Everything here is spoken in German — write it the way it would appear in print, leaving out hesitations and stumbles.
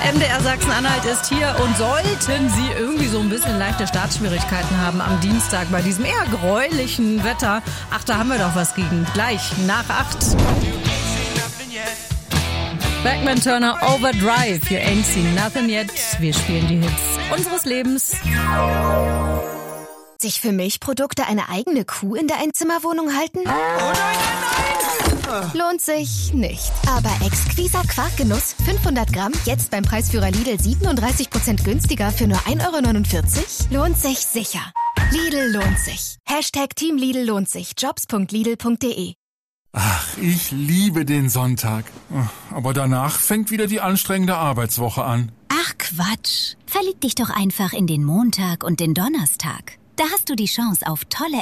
MDR Sachsen-Anhalt ist hier und sollten Sie irgendwie so ein bisschen leichte Startschwierigkeiten haben am Dienstag bei diesem eher gräulichen Wetter. Ach, da haben wir doch was gegen. Gleich nach 8. Beckman Turner Overdrive. You ain't seen nothing yet. Wir spielen die Hits unseres Lebens. Sich für Milchprodukte eine eigene Kuh in der Einzimmerwohnung halten? Oh nein! Lohnt sich nicht. Aber exquiser Quarkgenuss, 500 Gramm, jetzt beim Preisführer Lidl 37% günstiger für nur 1,49 €? Lohnt sich sicher. Lidl lohnt sich. Team Lidl lohnt sich. Jobs.lidl.de. Ach, ich liebe den Sonntag. Aber danach fängt wieder die anstrengende Arbeitswoche an. Ach Quatsch. Verlieb dich doch einfach in den Montag und den Donnerstag. Da hast du die Chance auf tolle